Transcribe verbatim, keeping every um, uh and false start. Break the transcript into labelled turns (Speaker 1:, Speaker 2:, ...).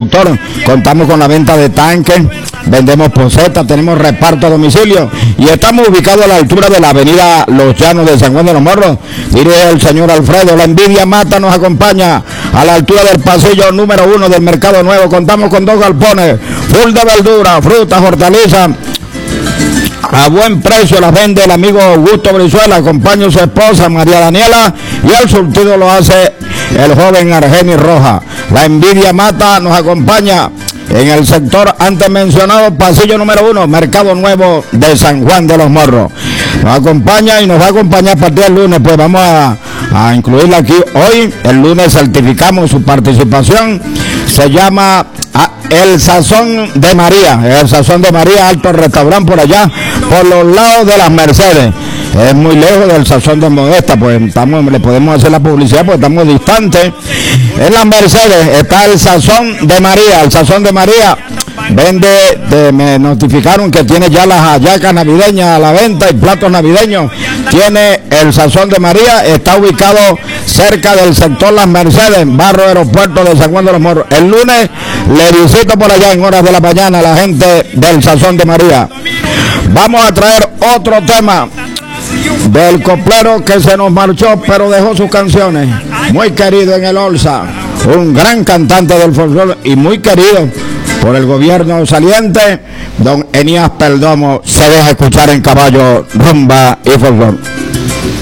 Speaker 1: productor. Contamos con la venta de tanques, vendemos posetas, tenemos reparto a domicilio y estamos ubicados a la altura de la avenida Los Llanos de San Juan de los Morros. Dirige el señor Alfredo. La envidia mata nos acompaña a la altura del pasillo número uno del Mercado Nuevo. Contamos con dos galpones full de verdura, frutas, hortalizas. A buen precio las vende el amigo Augusto Brizuela, acompaña a su esposa María Daniela y el surtido lo hace el joven Argenis Roja. La envidia mata nos acompaña en el sector antes mencionado, pasillo número uno, Mercado Nuevo de San Juan de los Morros. Nos acompaña y nos va a acompañar a partir del lunes, pues vamos a, a incluirla aquí hoy. El lunes certificamos su participación. Se llama ah, El Sazón de María, El Sazón de María, alto restaurante por allá, por los lados de las Mercedes. Es muy lejos del Sazón de Modesta, pues estamos, le podemos hacer la publicidad porque estamos distantes. En las Mercedes está el Sazón de María, el Sazón de María vende, de, me notificaron que tiene ya las hallacas navideñas a la venta y platos navideños. Tiene el Sazón de María, está ubicado cerca del sector Las Mercedes, barrio aeropuerto de San Juan de los Morros. El lunes le visito por allá en horas de la mañana a la gente del Sazón de María. Vamos a traer otro tema del coplero que se nos marchó pero dejó sus canciones, muy querido en el Olsa, un gran cantante del folclore y muy querido por el gobierno saliente, don Enías Perdomo. Se deja escuchar en Caballo, rumba y folclore.